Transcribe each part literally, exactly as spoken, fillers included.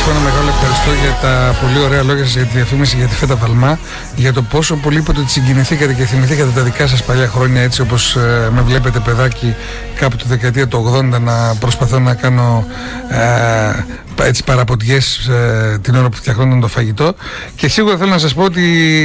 πω ένα μεγάλο ευχαριστώ για τα πολύ ωραία λόγια σας για τη διαφήμιση για τη Φέτα Βαλμά, για το πόσο πολύ είπατε ότι συγκινηθήκατε και θυμηθήκατε τα δικά σας παλιά χρόνια, έτσι όπως ε, με βλέπετε παιδάκι κάπου τη δεκαετία του ογδόντα να προσπαθώ να κάνω ε, έτσι παραποντιές ε, την ώρα που φτιαχνόταν το φαγητό. Και σίγουρα θέλω να σας πω ότι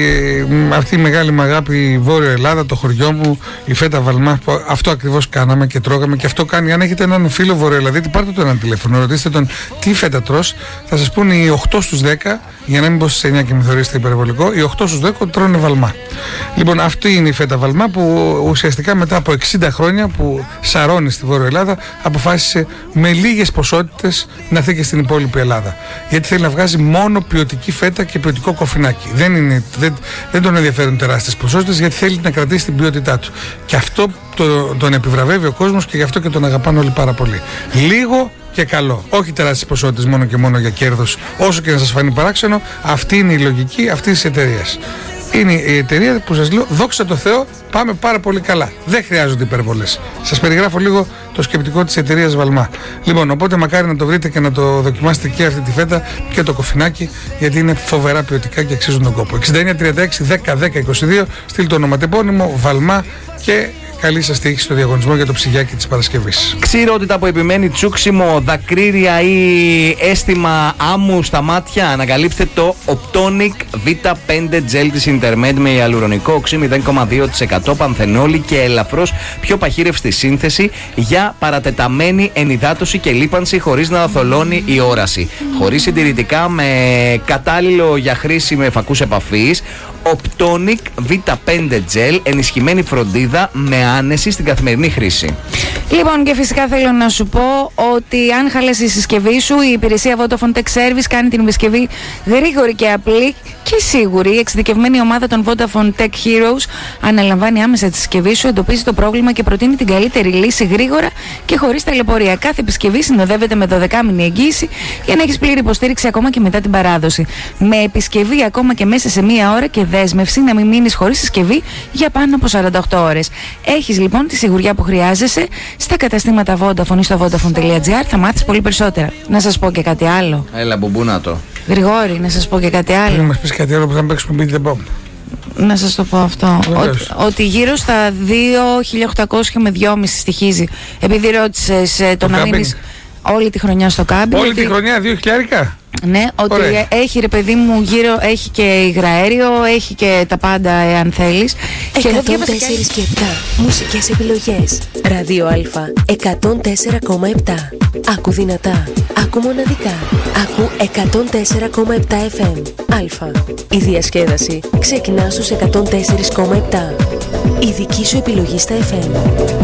ε, αυτή η μεγάλη μου αγάπη, η Βόρεια Ελλάδα, το χωριό μου, η Φέτα Βαλμά, αυτό ακριβώς κάναμε και τρώγαμε και αυτό κάνει. Αν έχετε έναν φίλο Βορειοελλαδίτη, πάρτε τον ένα τηλέφωνο, ρωτήστε τον τι φέτα τρως, θα σας πούνε οι οκτώ στους δέκα, για να μην πω στις εννιά και μη θεωρήσετε υπερβολικό, οι οκτώ στους δέκα τρώνε Βαλμά. Λοιπόν, αυτή είναι η Φέτα Βαλμά που ουσιαστικά μετά από εξήντα χρόνια που σαρώνει στη Βόρεια Ελλάδα, αποφάσισε με λίγες ποσότητες να έρθει και στην υπόλοιπη Ελλάδα. Γιατί θέλει να βγάζει μόνο ποιοτική φέτα και ποιοτικό κοφινάκι. Δεν, είναι, δεν, δεν τον ενδιαφέρουν τεράστιες ποσότητες, γιατί θέλει να κρατήσει την ποιότητά του. Και αυτό το, τον επιβραβεύει ο κόσμος και γι' αυτό και τον αγαπάνε όλοι πάρα πολύ. Λίγο και καλό. Όχι τεράστιες ποσότητες μόνο και μόνο για κέρδος, όσο και να σας φανεί παράξενο. Αυτή είναι η λογική αυτής της εταιρείας. Είναι η εταιρεία που σας λέω, δόξα τω Θεώ, πάμε πάρα πολύ καλά. Δεν χρειάζονται υπερβολές. Σας περιγράφω λίγο το σκεπτικό της εταιρείας Βαλμά. Λοιπόν, οπότε μακάρι να το βρείτε και να το δοκιμάσετε και αυτή τη φέτα και το κοφινάκι, γιατί είναι φοβερά ποιοτικά και αξίζουν τον κόπο. εξήντα εννιά τριάντα έξι δέκα δέκα είκοσι δύο, στείλτε το ονοματεπώνυμο Βαλμά και καλή σας τύχη στο διαγωνισμό για το ψυγιάκι της Παρασκευής. Ξηρότητα που επιμένει, τσούξιμο, δακρύρια ή αίσθημα άμμου στα μάτια, ανακαλύψτε το Optonic βι πέντε Gel της Intermed με ιαλουρονικό οξύ μηδέν κόμμα δύο τοις εκατό πανθενόλη και ελαφρώς πιο παχύρευστη σύνθεση για παρατεταμένη ενυδάτωση και λίπανση χωρίς να θολώνει η όραση. Χωρίς συντηρητικά, με κατάλληλο για χρήση με φακούς επαφής. Optonic βι πέντε Gel, ενισχυμένη φροντίδα με άνεση στην καθημερινή χρήση. Λοιπόν, και φυσικά θέλω να σου πω ότι αν χαλέσει η συσκευή σου, η υπηρεσία Vodafone Tech Service κάνει την επισκευή γρήγορη και απλή και σίγουρη. Η εξειδικευμένη ομάδα των Vodafone Tech Heroes αναλαμβάνει άμεσα τη συσκευή σου, εντοπίζει το πρόβλημα και προτείνει την καλύτερη λύση γρήγορα και χωρίς ταλαιπωρία. Κάθε επισκευή συνοδεύεται με δωδεκάμηνη εγγύηση για να έχεις πλήρη υποστήριξη ακόμα και μετά την παράδοση. Με επισκευή ακόμα και μέσα σε μία ώρα και δέσμευση να μην μείνεις χωρίς συσκευή για πάνω από σαράντα οκτώ ώρες. Έχεις λοιπόν τη σιγουριά που χρειάζεσαι στα καταστήματα Vodafone ή στο vodafone τελεία gr. Θα μάθεις πολύ περισσότερα. Να σας πω και κάτι άλλο. Έλα, μπουμπούνα το. Γρηγόρη, να σας πω και κάτι άλλο. Να μας πεις κάτι άλλο που θα παίξουμε beat the bomb. Να σας το πω αυτό. Ότι, ότι γύρω στα δύο χιλιάδες οκτακόσια με δυόμισι στοιχίζει. Επειδή ρώτησες το, το να κάμπινγκ. μείνεις όλη τη χρονιά στο κάμπινγκ. Όλη ότι... τη χρονιά, δύο χιλιάρικα. Ναι, ότι Ωραία. Έχει ρε παιδί μου γύρω, έχει και υγραέριο, έχει και τα πάντα εάν θέλεις. εκατόν τέσσερα και επτά μουσικές επιλογές. Ράδιο Α εκατόν τέσσερα κόμμα επτά. Άκου δυνατά, άκου μοναδικά. Άκου εκατόν τέσσερα κόμμα επτά εφ εμ. Α. Η διασκέδαση ξεκινά στους εκατόν τέσσερα κόμμα επτά. Η δική σου επιλογή στα εφ εμ.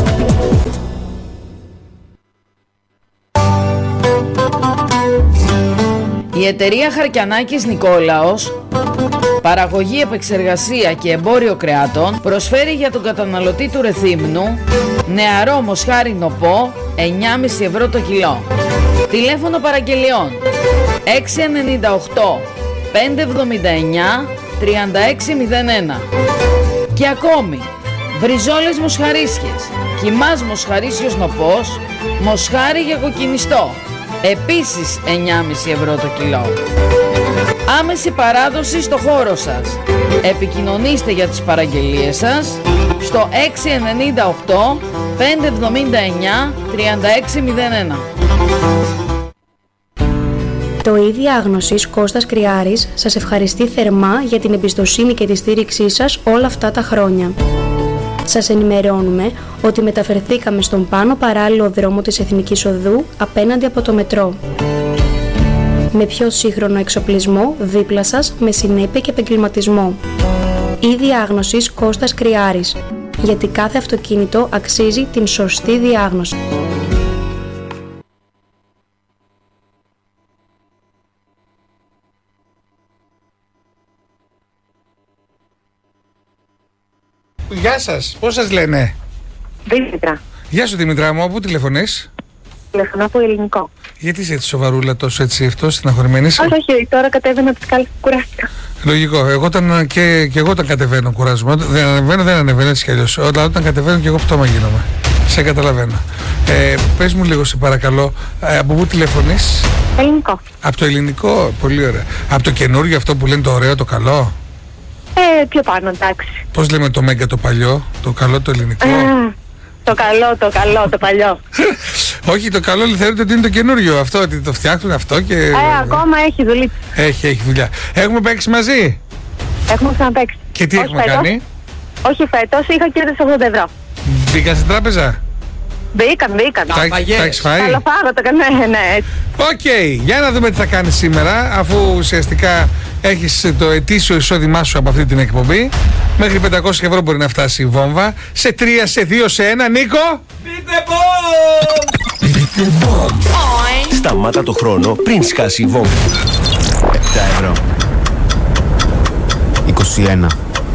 Η εταιρεία Χαρκιανάκης Νικόλαος, παραγωγή, επεξεργασία και εμπόριο κρεάτων, προσφέρει για τον καταναλωτή του Ρεθύμνου νεαρό μοσχάρι νοπό εννιά κόμμα πέντε ευρώ το κιλό. Τηλέφωνο παραγγελιών έξι εννιά οκτώ πέντε εβδομήντα εννιά τριάντα έξι μηδέν ένα. Και ακόμη, μπριζόλες μοσχαρίσιες, κιμάς μοσχαρίσιος νοπός, μοσχάρι για κοκκινιστό, επίσης εννιά κόμμα πέντε ευρώ το κιλό. Άμεση παράδοση στο χώρο σας. Επικοινωνήστε για τις παραγγελίες σας στο έξι εννιά οκτώ πέντε εβδομήντα εννιά τριάντα έξι μηδέν ένα. Το ΙΔ Διάγνωσης Κώστας Κρυάρης σας ευχαριστεί θερμά για την εμπιστοσύνη και τη στήριξή σας όλα αυτά τα χρόνια. Σας ενημερώνουμε ότι μεταφερθήκαμε στον πάνω παράλληλο δρόμο της Εθνικής Οδού απέναντι από το μετρό. Με πιο σύγχρονο εξοπλισμό δίπλα σας, με συνέπεια και επαγγελματισμό. ΙΔ Διάγνωσης Κώστας Κρυάρης, γιατί κάθε αυτοκίνητο αξίζει την σωστή διάγνωση. Γεια σας, πώς σας λένε? Δήμητρα. Γεια σου Δημητρά μου, πού τηλεφωνείς? Τηλεφωνώ από Ελληνικό. Γιατί είσαι έτσι σοβαρούλα, τόσο έτσι αυτό, στεναχωρημένη? Όχι, όχι, τώρα κατέβαινα από τις κάλες που κουράστηκα. Λογικό, εγώ όταν, και, και εγώ όταν κατεβαίνω κουράζομαι. Όταν δεν ανεβαίνω, δεν ανεβαίνω έτσι κι αλλιώς. Όταν, όταν κατεβαίνω και εγώ πτώμα γίνομαι. Σε καταλαβαίνω. Ε, πες μου λίγο σε παρακαλώ, ε, από πού τηλεφωνείς? Ελληνικό. Από το ελληνικό, πολύ ωραία. Από το καινούργιο αυτό που λένε το ωραίο, το καλό. Ε, πιο πάνω, εντάξει. Πώς λέμε το μέγκα το παλιό, το καλό το ελληνικό. Ε, το καλό, το καλό, το παλιό. Όχι, το καλό θεωρείται ότι είναι το καινούριο αυτό, ότι το φτιάχνουν αυτό και... Ε, ακόμα έχει δουλειά. Έχει, έχει δουλειά. Έχουμε παίξει μαζί. Έχουμε ξαναπαίξει. Και τι Όχι έχουμε φέτος. κάνει. Όχι φέτος, είχα κέρδιση ογδόντα ευρώ. Μπήκα στην τράπεζα. Μπήκαν, μπήκαν. Τα Τα φαγές. τα έχεις φάει. Καλοφάγωτα, ναι, ναι, έτσι. Οκ, για να δούμε τι θα κάνεις σήμερα, αφού ουσιαστικά έχεις το ετήσιο εισόδημά σου από αυτή την εκπομπή. Μέχρι πεντακόσια ευρώ μπορεί να φτάσει η βόμβα. Σε τρία, σε δύο, σε ένα. Νίκο! Σταμάτα το χρόνο πριν σκάσει η βόμβα. επτά ευρώ. είκοσι ένα.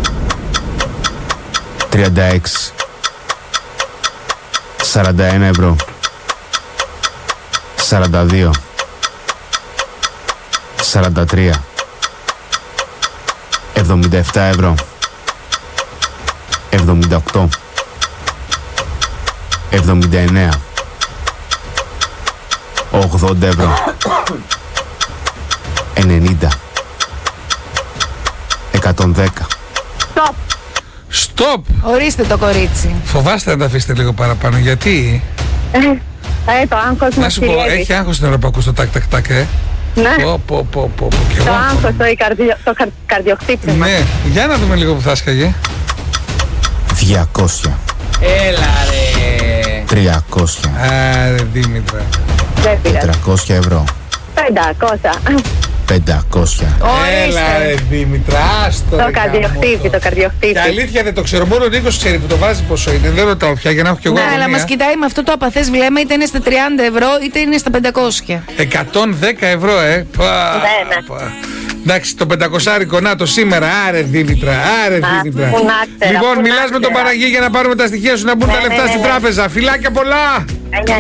τριάντα έξι. σαράντα ένα ευρώ. σαράντα δύο. σαράντα τρία. εβδομήντα επτά ευρώ. εβδομήντα οκτώ. εβδομήντα εννέα. ογδόντα ευρώ. ενενήντα. εκατόν δέκα. Στοπ. Στοπ! Ορίστε το κορίτσι. Φοβάστε να τα αφήσετε λίγο παραπάνω, γιατί... Ε, ε, το άγχος Να μας σου πω, κυριεύει. έχει άγχος την ώρα που ακούς το τάκ τάκ τάκ, ε. Ναι, Πω, πω, πω, πω, πω, και το εγώ. άγχος, το, η καρδιο, το καρ, καρδιοχτύπημα. Ναι, για να δούμε λίγο που θα σκαγε. διακόσια. Έλα ρε. τριακόσια. Άρε Δήμητρα. Δεν πειράζει. τετρακόσια ευρώ. πεντακόσια. πεντακόσια. Έλα ρε Ορίστε. Δήμητρα, άστο Το ρε καρδιοχτύπη, γαμώτο. το καρδιοχτύπη. Και αλήθεια δεν το ξέρω, μόνο ο Νίκος ξέρει που το βάζει πόσο είναι. Δεν ρωτάω πια για να έχω κι εγώ Ναι, αλλά αγωνία. μας κοιτάει με αυτό το απαθές βλέμμα, είτε είναι στα τριάντα ευρώ, είτε είναι στα πεντακόσια. εκατόν δέκα ευρώ, ε. Πα, Ναι, ναι. πα. Εντάξει, το πεντακόσάρικο, να το σήμερα. Άρε Δήμητρα, άρε Δήμητρα. πού να ξέρα, Λοιπόν, πού να μιλάς με τον ξέρα. Παραγί για να πάρουμε τα στοιχεία σου να μπουν Ναι, τα ναι, λεφτά ναι, στην ναι. τράπεζα. Φιλάκια πολλά! Εννιά,